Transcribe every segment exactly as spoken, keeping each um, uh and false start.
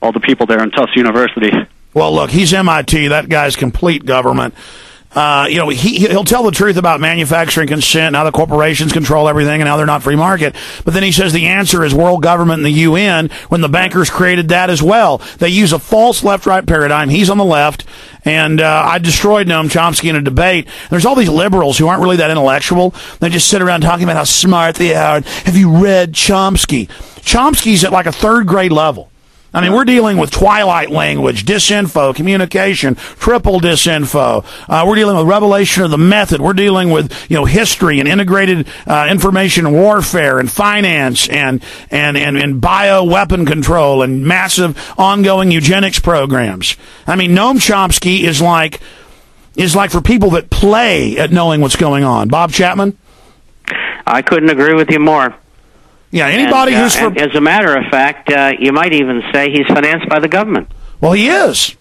all the people there in Tufts University. Well, look, he's M I T. That guy's complete government. Uh, you know, he, he'll tell the truth about manufacturing consent and how the corporations control everything and how they're not free market. But then he says the answer is world government and the U N when the bankers created that as well. They use a false left-right paradigm. He's on the left. And uh, I destroyed Noam Chomsky in a debate. There's all these liberals who aren't really that intellectual. They just sit around talking about how smart they are. Have you read Chomsky? Chomsky's at like a third grade level. I mean, we're dealing with twilight language, disinfo, communication, triple disinfo. Uh, we're dealing with revelation of the method. We're dealing with, you know, history and integrated uh, information warfare and finance and, and, and, and bio-weapon control and massive ongoing eugenics programs. I mean, Noam Chomsky is like, is like for people that play at knowing what's going on. Bob Chapman? I couldn't agree with you more. Yeah, anybody and, uh, who's for... As a matter of fact, uh, you might even say he's financed by the government. Well, he is.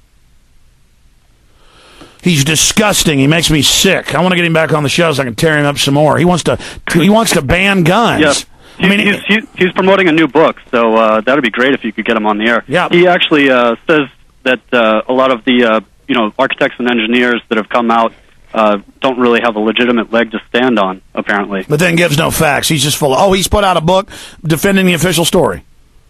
He's disgusting. He makes me sick. I want to get him back on the show so I can tear him up some more. He wants to he wants to ban guns. Yes. I mean, he's, he's, he's promoting a new book, so uh, that would be great if you could get him on the air. Yeah. He actually uh, says that uh, a lot of the uh, you know architects and engineers that have come out Uh, don't really have a legitimate leg to stand on, apparently. But then gives no facts. He's just full of, oh, he's put out a book defending the official story.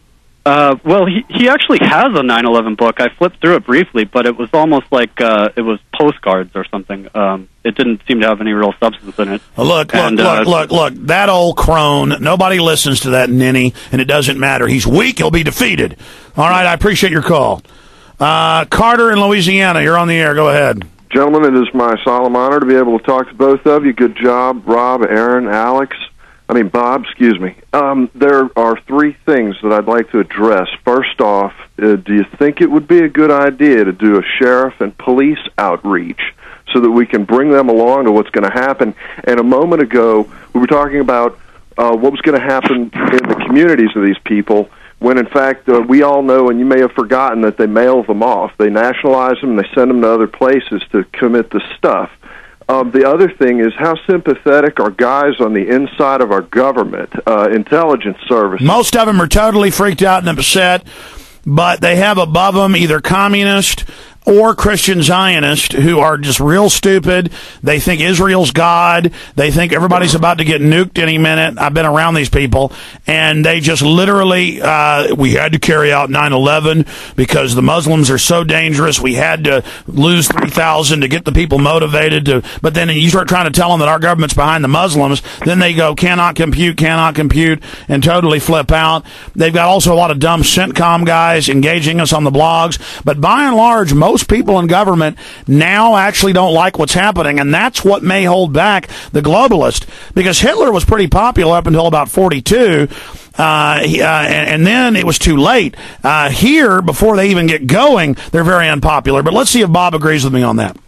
Uh, well, he, he actually has a nine eleven book. I flipped through it briefly, but it was almost like uh, it was postcards or something. Um, it didn't seem to have any real substance in it. Well, look, and, look, uh, look, look, look, that old crone, nobody listens to that ninny, and it doesn't matter. He's weak, he'll be defeated. All right, I appreciate your call. Uh, Carter in Louisiana, you're on the air. Go ahead. Gentlemen, it is my solemn honor to be able to talk to both of you. Good job, Rob, Aaron, Alex. I mean, Bob, excuse me. Um, there are three things that I'd like to address. First off, uh, do you think it would be a good idea to do a sheriff and police outreach so that we can bring them along to what's going to happen? And a moment ago, we were talking about uh, what was going to happen in the communities of these people, when in fact uh, we all know, and you may have forgotten, that they mail them off. They nationalize them, and they send them to other places to commit the stuff. Um, the other thing is, how sympathetic are guys on the inside of our government, uh, intelligence services? Most of them are totally freaked out and upset, but they have above them either communist or Christian Zionists who are just real stupid. They think Israel's God. They think everybody's about to get nuked any minute. I've been around these people, and they just literally, uh, we had to carry out nine eleven because the Muslims are so dangerous. We had to lose three thousand to get the people motivated to, but then you start trying to tell them that our government's behind the Muslims, then they go, cannot compute, cannot compute, and totally flip out. They've got also a lot of dumb CENTCOM guys engaging us on the blogs, but by and large, most Most people in government now actually don't like what's happening, and that's what may hold back the globalist, because Hitler was pretty popular up until about forty-two, uh, he, uh, and, and then it was too late. Uh, here, before they even get going, they're very unpopular. But let's see if Bob agrees with me on that.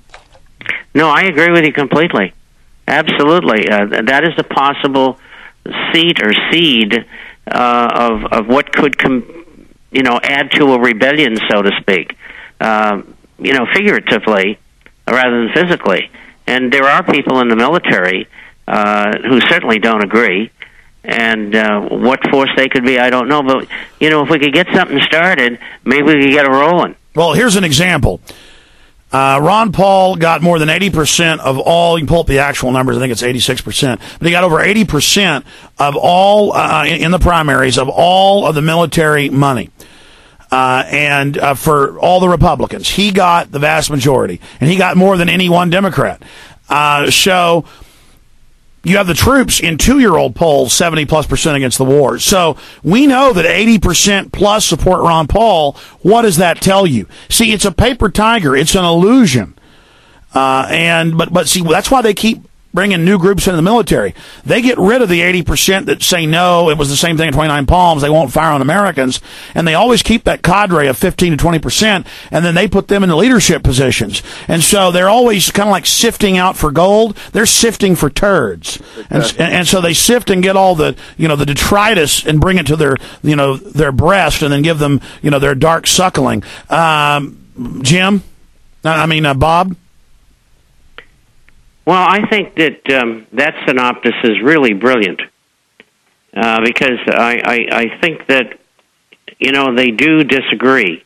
No, I agree with you completely. Absolutely. Uh, that is a possible seat or seed uh, of, of what could com- you know, add to a rebellion, so to speak. Uh, you know, figuratively rather than physically. And there are people in the military uh, who certainly don't agree. And uh, what force they could be, I don't know. But, you know, if we could get something started, maybe we could get it rolling. Well, here's an example. Uh, Ron Paul got more than eighty percent of all, you can pull up the actual numbers, I think it's eighty-six percent, but he got over eighty percent of all, uh, in, in the primaries, of all of the military money. Uh, and uh, for all the Republicans, he got the vast majority, and he got more than any one Democrat. Uh, so you have the troops in two-year-old polls, seventy plus percent against the war. So we know that eighty percent plus support Ron Paul. What does that tell you? See, it's a paper tiger. It's an illusion. Uh, and but but see, that's why they keep bringing new groups into the military. They get rid of the eighty percent that say no, it was the same thing at twenty-nine Palms, they won't fire on Americans, and they always keep that cadre of fifteen to twenty percent, and then they put them in the leadership positions. And so they're always kind of like sifting out for gold. They're sifting for turds. And, and, and so they sift and get all the, you know, the detritus and bring it to their, you know, their breast and then give them, you know, their dark suckling. Um, Jim? I mean, uh, Bob? Well, I think that um, that synopsis is really brilliant uh, because I, I, I think that, you know, they do disagree.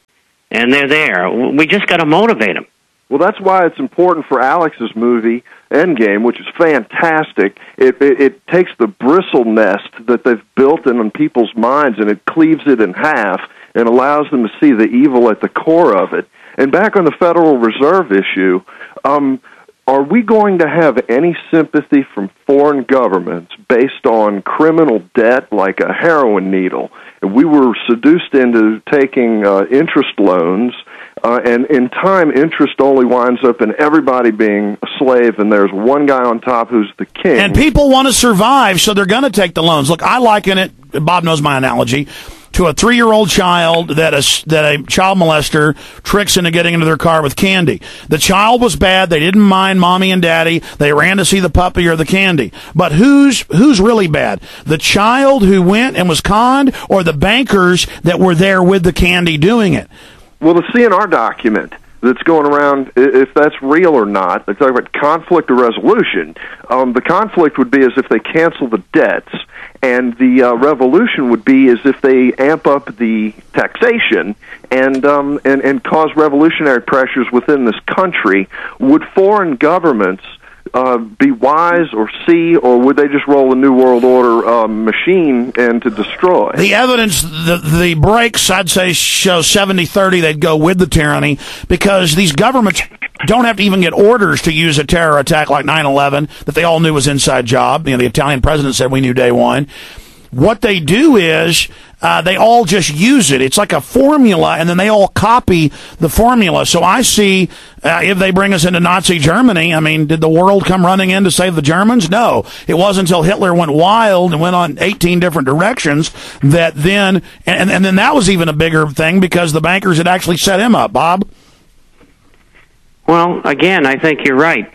and they're there. We just got to motivate them. Well, that's why it's important for Alex's movie, Endgame, which is fantastic. It, it, it takes the bristle nest that they've built in people's minds, and it cleaves it in half and allows them to see the evil at the core of it. And back on the Federal Reserve issue, um, are we going to have any sympathy from foreign governments based on criminal debt like a heroin needle? We were seduced into taking uh, interest loans, uh, and in time, interest only winds up in everybody being a slave, and there's one guy on top who's the king. And people want to survive, so they're going to take the loans. Look, I liken it, Bob knows my analogy, to a three-year-old child that a, that a child molester tricks into getting into their car with candy. The child was bad. They didn't mind mommy and daddy. They ran to see the puppy or the candy. But who's who's really bad? The child who went and was conned, or the bankers that were there with the candy doing it? Well, the C N R document that's going around, if that's real or not, they talk about conflict or resolution. Um, the conflict would be as if they cancel the debts, and the uh, revolution would be as if they amp up the taxation and, um, and and cause revolutionary pressures within this country. Would foreign governments uh, be wise or see, or would they just roll a New World Order um, machine and to destroy? The evidence, the, the breaks, I'd say, show seventy thirty. They'd go with the tyranny, because these governments don't have to even get orders to use a terror attack like nine eleven that they all knew was inside job. You know, the Italian president said we knew day one. What they do is uh, they all just use it. It's like a formula, and then they all copy the formula. So I see uh, if they bring us into Nazi Germany, I mean, did the world come running in to save the Germans? No. It wasn't until Hitler went wild and went on eighteen different directions that then, and, and then that was even a bigger thing because the bankers had actually set him up. Bob? Well, again, I think you're right.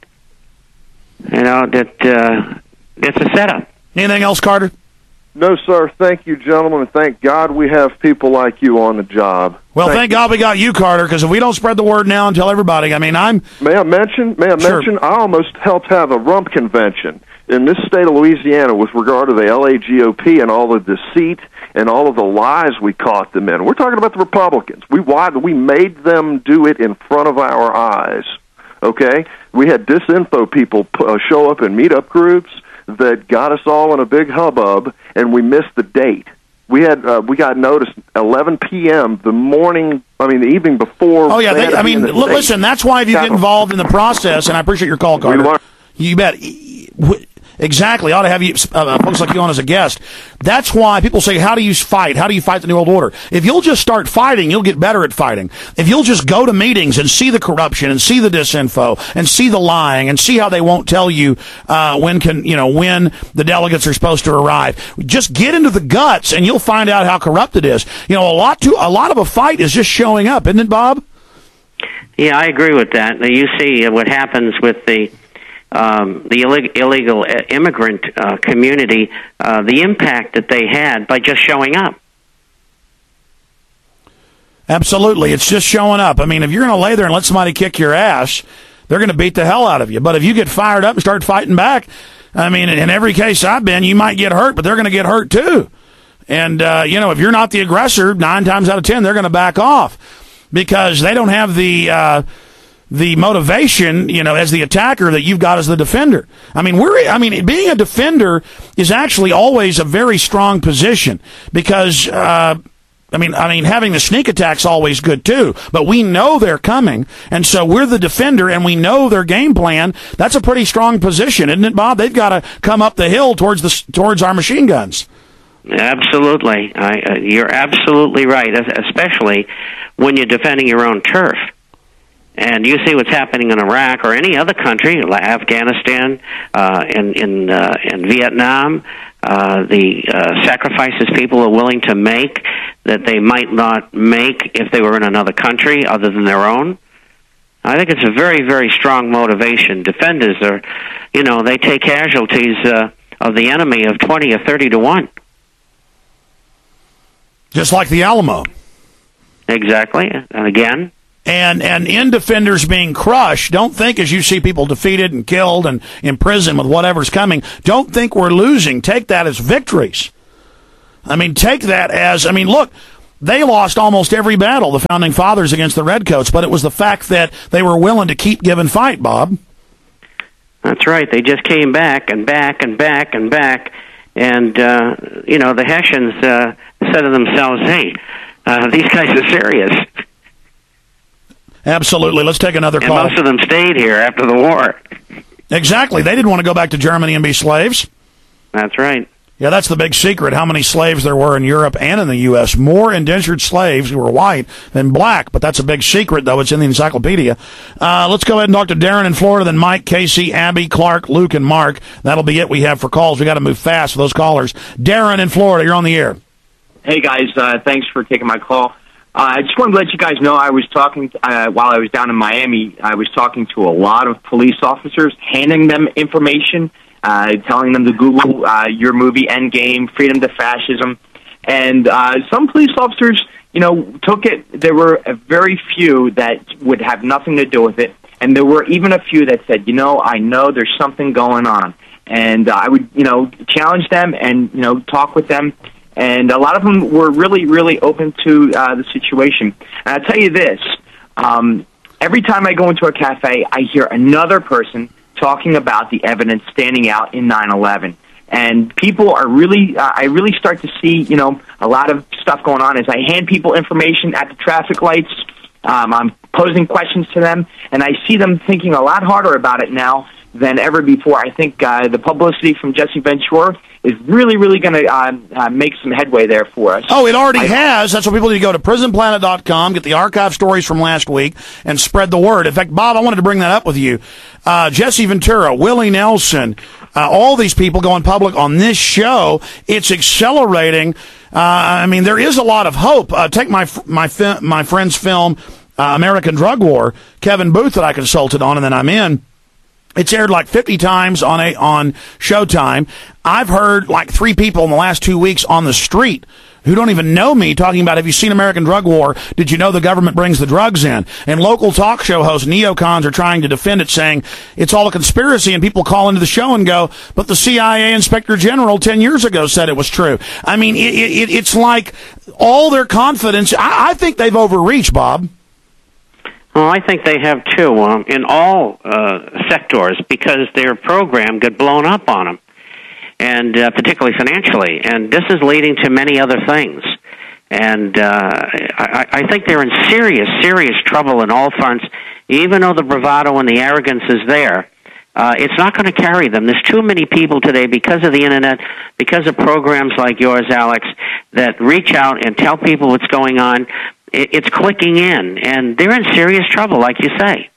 You know, that uh, it's a setup. Anything else, Carter? No, sir. Thank you, gentlemen, and thank God we have people like you on the job. Well, thank, thank God we got you, Carter, because if we don't spread the word now and tell everybody, I mean, I'm... May I mention, may I Sure. mention, I almost helped have a rump convention in this state of Louisiana with regard to the L A G O P and all the deceit and all of the lies we caught them in. We're talking about the Republicans. We we made them do it in front of our eyes, okay? We had disinfo people uh, show up in meetup groups that got us all in a big hubbub, and we missed the date. We had uh, we got notice eleven p.m. the morning, I mean, the evening before. Oh, yeah, they they, I mean, l- listen, that's why if you get involved in the process, and I appreciate your call, Carter. You bet. Exactly. Ought to have you, uh, folks like you on as a guest. That's why people say, how do you fight? How do you fight the New World Order? If you'll just start fighting, you'll get better at fighting. If you'll just go to meetings and see the corruption and see the disinfo and see the lying and see how they won't tell you uh, when can you know when the delegates are supposed to arrive, just get into the guts and you'll find out how corrupt it is. You know, a lot to a lot of a fight is just showing up, isn't it, Bob? Yeah, I agree with that. You see what happens with the Um, the illeg- illegal immigrant uh, community, uh, the impact that they had by just showing up. Absolutely. It's just showing up. I mean, if you're going to lay there and let somebody kick your ass, they're going to beat the hell out of you. But if you get fired up and start fighting back, I mean, in every case I've been, you might get hurt, but they're going to get hurt too. And, uh, you know, if you're not the aggressor, nine times out of ten, they're going to back off because they don't have the... Uh, the motivation, you know, as the attacker that you've got as the defender. I mean, we're, I mean, being a defender is actually always a very strong position because, uh, I mean, I mean, having the sneak attack's always good too, but we know they're coming, and so we're the defender, and we know their game plan. That's a pretty strong position, isn't it, Bob? They've got to come up the hill towards the towards our machine guns. Absolutely, I, uh, you're absolutely right, especially when you're defending your own turf. And you see what's happening in Iraq or any other country, like Afghanistan, uh, in in, uh, in Vietnam, uh, the uh, sacrifices people are willing to make that they might not make if they were in another country other than their own. I think it's a very, very strong motivation. Defenders are, you know, they take casualties uh, of the enemy of twenty or thirty to one. Just like the Alamo. Exactly. And again... And and in defenders being crushed, don't think as you see people defeated and killed and in prison with whatever's coming, don't think we're losing. Take that as victories. I mean, take that as, I mean, look, they lost almost every battle, the Founding Fathers against the Redcoats, but it was the fact that they were willing to keep giving fight, Bob. That's right. They just came back and back and back and back. And, uh, you know, the Hessians uh, said to themselves, hey, uh, these guys are serious. Absolutely. Let's take another and call. Most of them stayed here after the war. Exactly. They didn't want to go back to Germany and be slaves. That's right. Yeah, that's the big secret, how many slaves there were in Europe and in the U S More indentured slaves who were white than black, but that's a big secret, though. It's in the encyclopedia. Uh, let's go ahead and talk to Darren in Florida, then Mike, Casey, Abby, Clark, Luke, and Mark. That'll be it we have for calls. We got to move fast for those callers. Darren in Florida, you're on the air. Hey, guys. Uh, thanks for taking my call. Uh, I just wanted to let you guys know I was talking, uh, while I was down in Miami, I was talking to a lot of police officers, handing them information, Uh, telling them to Google uh, your movie Endgame, Freedom to Fascism. And uh, some police officers, you know, took it. There were a very few that would have nothing to do with it. And there were even a few that said, you know, I know there's something going on. And uh, I would, you know, challenge them and, you know, talk with them. And a lot of them were really, really open to uh, the situation. And I'll tell you this, um, every time I go into a cafe, I hear another person talking about the evidence standing out in nine eleven. And people are really, uh, I really start to see, you know, a lot of stuff going on as I hand people information at the traffic lights. Um, I'm posing questions to them, and I see them thinking a lot harder about it now than ever before. I think uh, the publicity from Jesse Ventura is really, really going to uh, uh, make some headway there for us. Oh, it already I, has. That's why people need to go to prison planet dot com, get the archive stories from last week, and spread the word. In fact, Bob, I wanted to bring that up with you. Uh, Jesse Ventura, Willie Nelson, uh, all these people going public on this show. It's accelerating. Uh, I mean, there is a lot of hope. Uh, take my my fi- my friend's film, uh, American Drug War, Kevin Booth, that I consulted on, and then I'm in. It's aired like fifty times on a on Showtime. I've heard like three people in the last two weeks on the street who don't even know me talking about, have you seen American Drug War? Did you know the government brings the drugs in? And local talk show hosts, neocons, are trying to defend it, saying it's all a conspiracy, and people call into the show and go, but the C I A Inspector General ten years ago said it was true. I mean, it, it, it's like all their confidence. I, I think they've overreached, Bob. Well, I think they have too, um, in all uh, sectors, because their program got blown up on them, and uh, particularly financially. And this is leading to many other things. And uh, I, I think they're in serious, serious trouble in all fronts. Even though the bravado and the arrogance is there, uh, it's not going to carry them. There's too many people today, because of the Internet, because of programs like yours, Alex, that reach out and tell people what's going on. It's clicking in, and they're in serious trouble, like you say.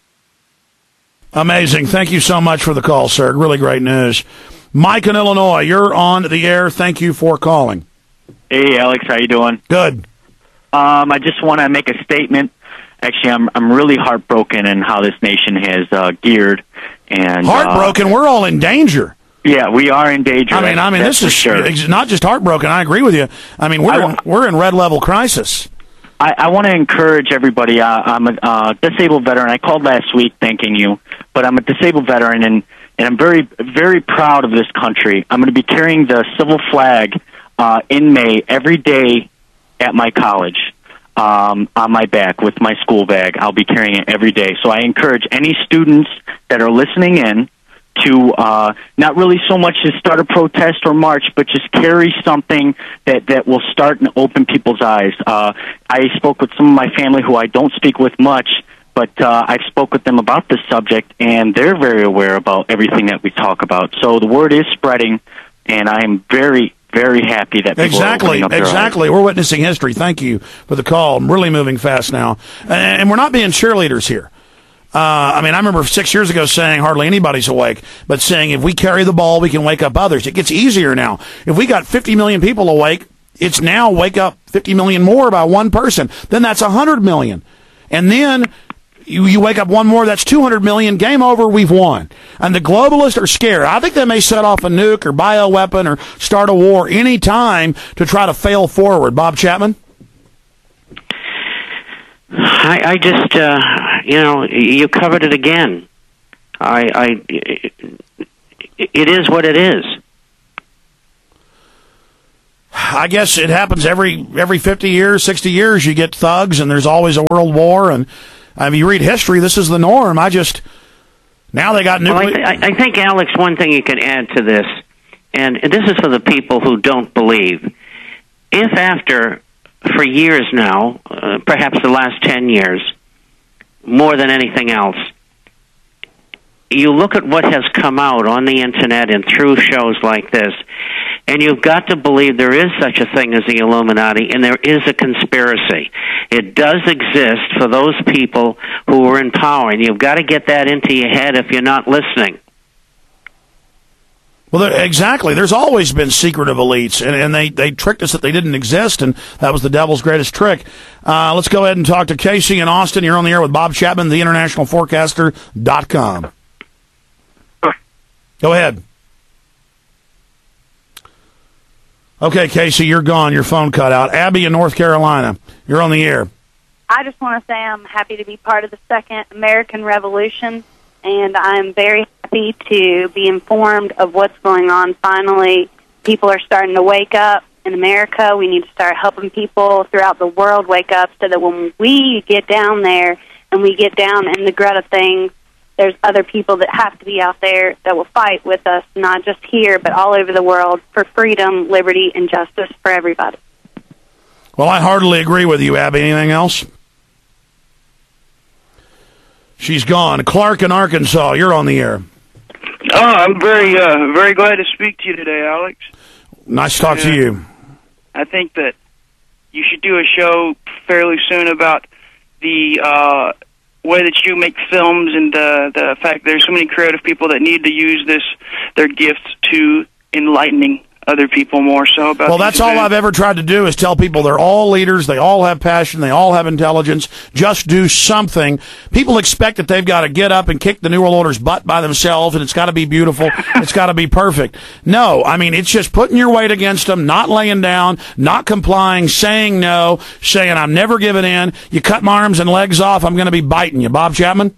Amazing. Thank you so much for the call, sir. Really great news. Mike in Illinois, you're on the air. Thank you for calling. Hey, Alex, how you doing? Good. Um, I just want to make a statement. Actually, I'm I'm really heartbroken in how this nation has uh, geared. And heartbroken? Uh, We're all in danger. Yeah, we are in danger. I mean, I mean, this is sure. not just heartbroken. I agree with you. I mean, we're in, we're in red level crisis. I, I want to encourage everybody. Uh, I'm a uh, disabled veteran. I called last week thanking you, but I'm a disabled veteran, and, and I'm very, very proud of this country. I'm going to be carrying the civil flag uh, in May every day at my college um, on my back with my school bag. I'll be carrying it every day. So I encourage any students that are listening in to uh, not really so much to start a protest or march, but just carry something that, that will start and open people's eyes. Uh, I spoke with some of my family who I don't speak with much, but uh, I've spoke with them about this subject, and they're very aware about everything that we talk about. So the word is spreading, and I am very, very happy that people exactly, are opening up their exactly. eyes. We're witnessing history. Thank you for the call. I'm really moving fast now, and we're not being cheerleaders here. Uh, I mean, I remember six years ago saying hardly anybody's awake, but saying if we carry the ball, we can wake up others. It gets easier now. If we got fifty million people awake, it's now wake up fifty million more by one person. Then that's one hundred million. And then you, you wake up one more, that's two hundred million. Game over, we've won. And the globalists are scared. I think they may set off a nuke or bioweapon or start a war any time to try to fail forward. Bob Chapman? I, I just, uh, you know, you covered it again. I, I, it, it is what it is. I guess it happens every every fifty years, sixty years. You get thugs, and there's always a world war. And I mean, you read history, this is the norm. I just now they got nuclear. Well, I, th- I think, Alex, one thing you can add to this, and this is for the people who don't believe. If after, for years now, uh, perhaps the last ten years, more than anything else, you look at what has come out on the Internet and through shows like this, and you've got to believe there is such a thing as the Illuminati, and there is a conspiracy. It does exist for those people who are in power, and you've got to get that into your head if you're not listening. Well, exactly. There's always been secretive elites, and, and they, they tricked us that they didn't exist, and that was the devil's greatest trick. Uh, let's go ahead and talk to Casey in Austin. You're on the air with Bob Chapman, the international forecaster dot com. Go ahead. Okay, Casey, you're gone. Your phone cut out. Abby in North Carolina, you're on the air. I just want to say I'm happy to be part of the Second American Revolution, and I'm very happy to be informed of what's going on. Finally, people are starting to wake up in America. We need to start helping people throughout the world wake up so that when we get down there and we get down in the glut of things, there's other people that have to be out there that will fight with us, not just here, but all over the world, for freedom, liberty, and justice for everybody. Well, I heartily agree with you, Abby. Anything else? She's gone. Clark in Arkansas, you're on the air. Oh, I'm very, uh, very glad to speak to you today, Alex. Nice to talk uh, to you. I think that you should do a show fairly soon about the uh, way that you make films and uh, the fact that there's so many creative people that need to use this, their gifts, to enlightening other people more so about. Well, that's all events. I've ever tried to do is tell people they're all leaders, they all have passion, they all have intelligence. Just do something. People expect that they've got to get up and kick the New World Order's butt by themselves, and it's got to be beautiful, it's got to be perfect. No, I mean, it's just putting your weight against them, not laying down, not complying, saying no, saying I'm never giving in. You cut my arms and legs off, I'm going to be biting you. Bob Chapman?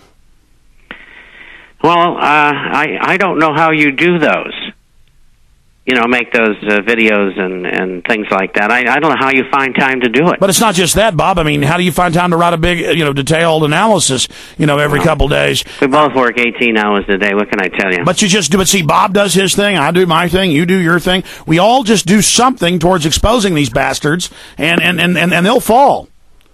Well, uh, I, I don't know how you do those. You know, make those uh, videos and, and things like that. I, I don't know how you find time to do it. But it's not just that, Bob. I mean, how do you find time to write a big, you know, detailed analysis, you know, every well, couple days? We both work eighteen hours a day. What can I tell you? But you just do it. See, Bob does his thing. I do my thing. You do your thing. We all just do something towards exposing these bastards, and, and, and, and, and they'll fall.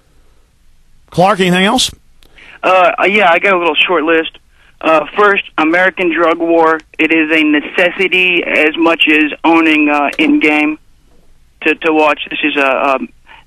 Clark, anything else? Uh, yeah, I got a little short list. Uh, first, American drug war. It is a necessity as much as owning uh, in-game to, to watch. This is a, a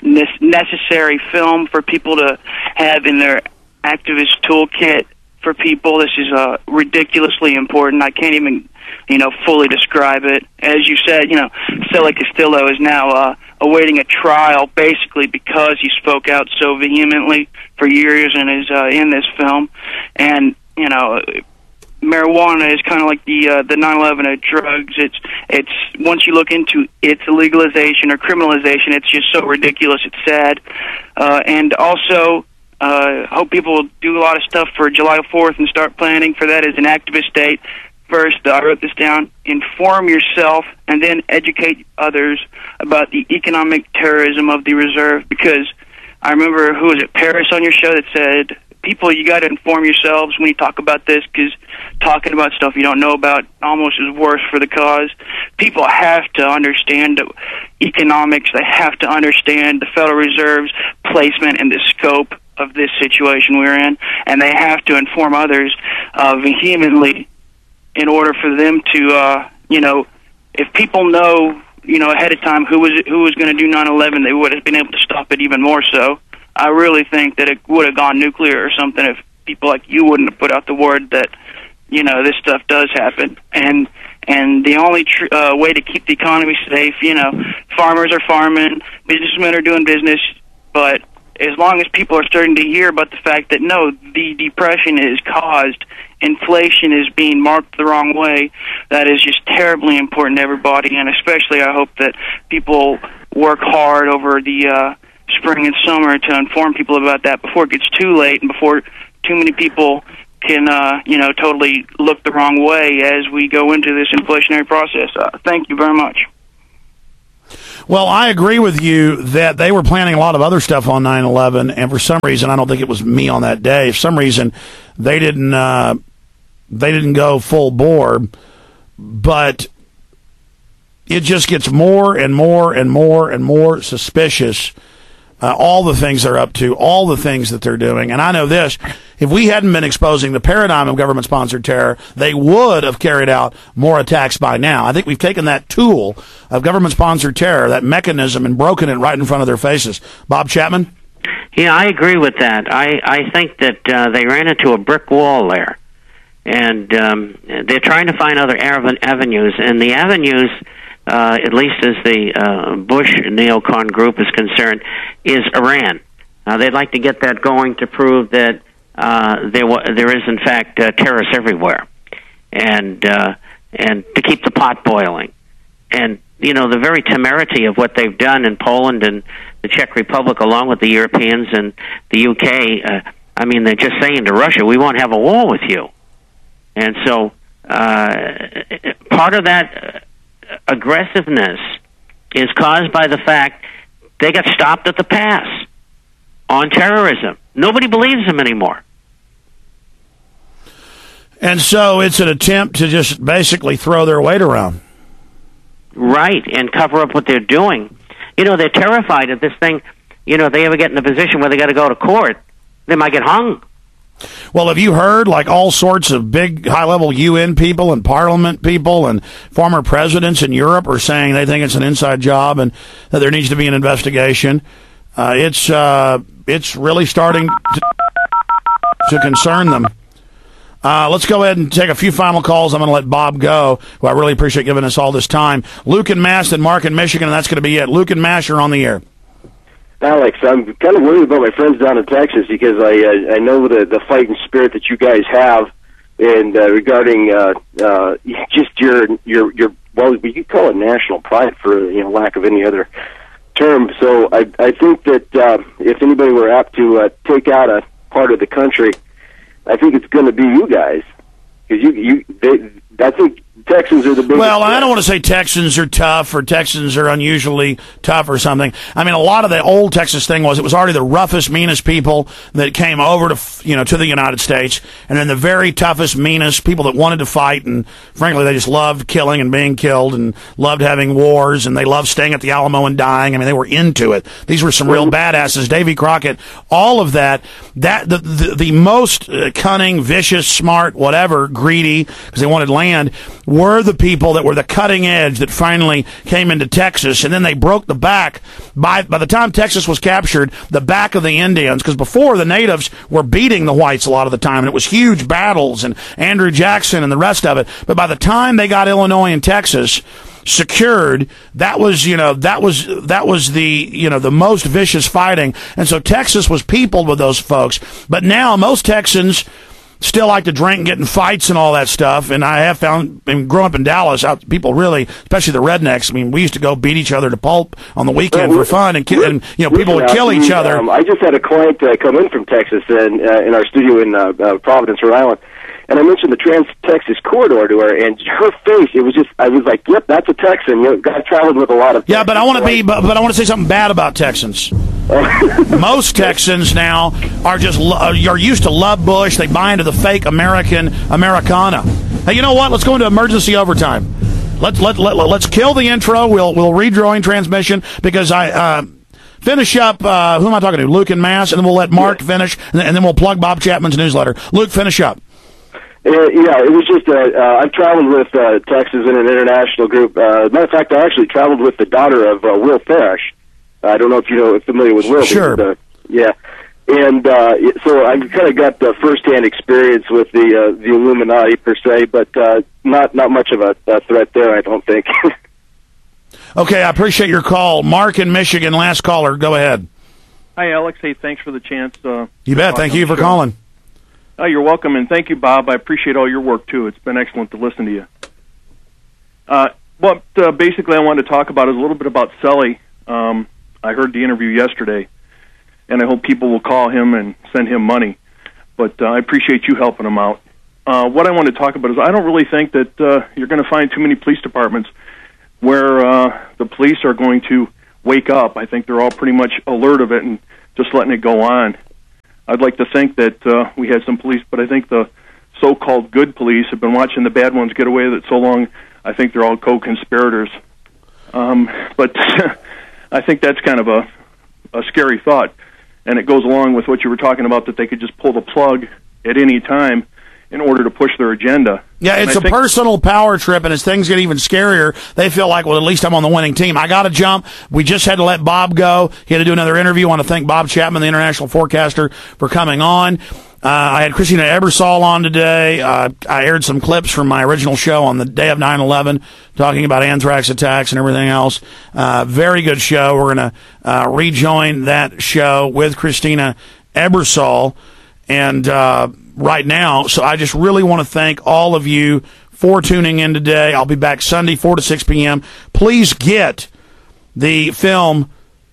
necessary film for people to have in their activist toolkit for people. This is uh, ridiculously important. I can't even, you know, fully describe it. As you said, you know, Celia Castillo is now uh, awaiting a trial basically because he spoke out so vehemently for years and is uh, in this film. And you know, marijuana is kind of like the uh, the nine eleven of drugs. It's it's once you look into its legalization or criminalization, it's just so ridiculous. It's sad, uh, and also uh, hope people will do a lot of stuff for July fourth and start planning for that as an activist date. First, I wrote this down: inform yourself and then educate others about the economic terrorism of the reserve. Because I remember, who was it, Paris on your show that said, people, you got to inform yourselves when you talk about this, because talking about stuff you don't know about almost is worse for the cause. People have to understand economics. They have to understand the Federal Reserve's placement and the scope of this situation we're in, and they have to inform others uh, vehemently in order for them to, uh, you know, if people know, you know, ahead of time who was who was going to do nine eleven, they would have been able to stop it even more so. I really think that it would have gone nuclear or something if people like you wouldn't have put out the word that, you know, this stuff does happen. And and the only tr- uh, way to keep the economy safe, you know, farmers are farming, businessmen are doing business, but as long as people are starting to hear about the fact that, no, the depression is caused, inflation is being marked the wrong way, that is just terribly important to everybody, and especially I hope that people work hard over the uh, spring and summer to inform people about that before it gets too late and before too many people can, uh, you know, totally look the wrong way as we go into this inflationary process. Uh, thank you very much. Well, I agree with you that they were planning a lot of other stuff on nine eleven, and for some reason, I don't think it was me on that day. For some reason, they didn't uh, they didn't go full bore, but it just gets more and more and more and more suspicious. Uh, all the things they're up to, all the things that they're doing. And I know this, if we hadn't been exposing the paradigm of government-sponsored terror, they would have carried out more attacks by now. I think we've taken that tool of government-sponsored terror, that mechanism, and broken it right in front of their faces. Bob Chapman? Yeah, I agree with that. I, I think that uh, they ran into a brick wall there. And um, they're trying to find other av- avenues. And the avenues... Uh, at least as the uh, Bush neocon group is concerned, is Iran. Uh, they'd like to get that going to prove that uh, there w- there is, in fact, uh, terrorists everywhere, and uh, and to keep the pot boiling. And, you know, the very temerity of what they've done in Poland and the Czech Republic, along with the Europeans and the U K, uh, I mean, they're just saying to Russia, we won't have a war with you. And so uh, part of that... aggressiveness is caused by the fact they got stopped at the pass on terrorism. Nobody believes them anymore. And so it's an attempt to just basically throw their weight around. Right, and cover up what they're doing. You know, they're terrified if this thing, you know, they ever get in a position where they got to go to court, they might get hung. Well, have you heard, like, all sorts of big, high-level U N people and parliament people and former presidents in Europe are saying they think it's an inside job and that there needs to be an investigation. Uh, it's uh, it's really starting to, to concern them. Uh, let's go ahead and take a few final calls. I'm going to let Bob go, who I really appreciate giving us all this time. Luke and Mass and Mark in Michigan, and that's going to be it. Luke and Mass, you're on the air. Alex, I'm kind of worried about my friends down in Texas because I uh, I know the the fighting spirit that you guys have, and uh, regarding uh, uh, just your your your well, you call it national pride for you know lack of any other term. So I I think that uh, if anybody were apt to uh, take out a part of the country, I think it's going to be you guys because you you they, I think. Texans are the biggest. Well, I don't want to say Texans are tough or Texans are unusually tough or something. I mean, a lot of the old Texas thing was it was already the roughest, meanest people that came over to, you know, to the United States, and then the very toughest, meanest people that wanted to fight, and frankly, they just loved killing and being killed and loved having wars, and they loved staying at the Alamo and dying. I mean, they were into it. These were some real badasses. Davy Crockett, all of that. That the the, the most uh, cunning, vicious, smart, whatever, greedy, because they wanted land, were the people that were the cutting edge that finally came into Texas, and then they broke the back. By by the time Texas was captured, the back of the Indians, because before the natives were beating the whites a lot of the time, and it was huge battles, and Andrew Jackson and the rest of it. But by the time they got Illinois and Texas secured, that was, you know, that was that was the, you know, the most vicious fighting. And so Texas was peopled with those folks. But now most Texans still like to drink and get in fights and all that stuff. And I have found, I mean, growing up in Dallas, out, people really, especially the rednecks, I mean, we used to go beat each other to pulp on the weekend well, for fun, and, ki- and you know, people would kill each other. Um, I just had a client uh, come in from Texas and, uh, in our studio in uh, uh, Providence, Rhode Island, and I mentioned the Trans-Texas Corridor to her, and her face, it was just, I was like, yep, that's a Texan. You know, I've traveled with a lot of Texans. Yeah, but I want to be, but, but I want to say something bad about Texans. Most Texans now are just are used to love Bush. They buy into the fake American Americana. Hey, you know what? Let's go into emergency overtime. Let's let, let let's kill the intro. We'll we'll rejoin transmission because I uh, finish up. Uh, who am I talking to? Luke and Mass, and then we'll let Mark finish, and then, and then we'll plug Bob Chapman's newsletter. Luke, finish up. Uh, yeah, it was just, uh, uh, I've traveled with uh, Texas in an international group. Uh, matter of fact, I actually traveled with the daughter of uh, Will Farish. I don't know if you know, familiar with Will. Sure. Uh, yeah. And uh, so I kind of got the first-hand experience with the uh, the Illuminati, per se, but uh, not, not much of a, a threat there, I don't think. Okay, I appreciate your call. Mark in Michigan, last caller. Go ahead. Hi, Alex. Hey, thanks for the chance. Uh, you bet. Thank you for show. calling. Oh, you're welcome, and thank you, Bob. I appreciate all your work, too. It's been excellent to listen to you. Uh, what uh, basically I wanted to talk about is a little bit about Sully. Um, I heard the interview yesterday, and I hope people will call him and send him money. But uh, I appreciate you helping him out. Uh, what I want to talk about is I don't really think that uh, you're going to find too many police departments where uh, the police are going to wake up. I think they're all pretty much alert of it and just letting it go on. I'd like to think that uh, we had some police, but I think the so-called good police have been watching the bad ones get away with it so long, I think they're all co-conspirators. Um, but I think that's kind of a, a scary thought, and it goes along with what you were talking about, that they could just pull the plug at any time in order to push their agenda. Yeah, it's a personal power trip, and as things get even scarier, they feel like, well, at least I'm on the winning team. I got to jump. We just had to let Bob go. He had to do another interview. I want to thank Bob Chapman, the international forecaster, for coming on. Uh, I had Christina Ebersol on today. Uh, I aired some clips from my original show on the day of nine eleven, talking about anthrax attacks and everything else. Uh, very good show. We're going to uh, rejoin that show with Christina Ebersol. And uh, right now, so I just really want to thank all of you for tuning in today. I'll be back Sunday, four to six p.m. Please get the film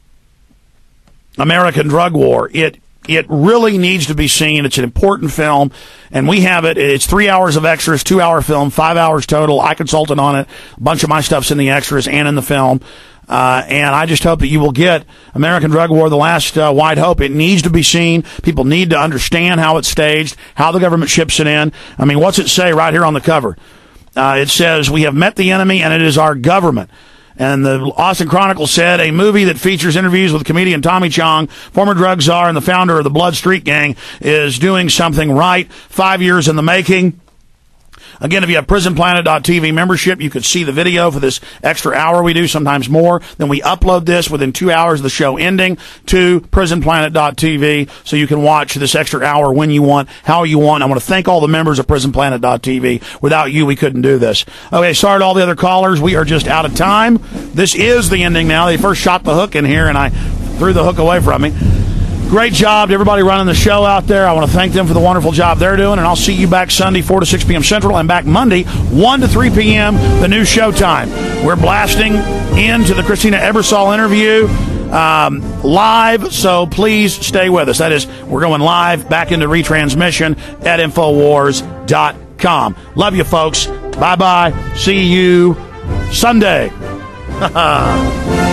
American Drug War. It It really needs to be seen. It's an important film, and we have it. It's three hours of extras, two-hour film, five hours total. I consulted on it. A bunch of my stuff's in the extras and in the film. Uh, and I just hope that you will get American Drug War, The Last uh, White Hope. It needs to be seen. People need to understand how it's staged, how the government ships it in. I mean, what's it say right here on the cover? Uh, it says, "We have met the enemy, and it is our government." And the Austin Chronicle said, a movie that features interviews with comedian Tommy Chong, former drug czar and the founder of the Blood Street Gang, is doing something right. Five years in the making. Again, if you have prison planet dot t v membership, you could see the video for this extra hour we do, sometimes more. Then we upload this within two hours of the show ending to prison planet dot t v, so you can watch this extra hour when you want, how you want. I want to thank all the members of prison planet dot t v. Without you, we couldn't do this. Okay, sorry to all the other callers. We are just out of time. This is the ending now. They first shot the hook in here, and I threw the hook away from me. Great job to everybody running the show out there. I want to thank them for the wonderful job they're doing, and I'll see you back Sunday, four to six p.m. Central, and back Monday, one to three p.m., the new showtime. We're blasting into the Christina Ebersol interview um, live, so please stay with us. That is, we're going live back into retransmission at Infowars dot com. Love you, folks. Bye-bye. See you Sunday.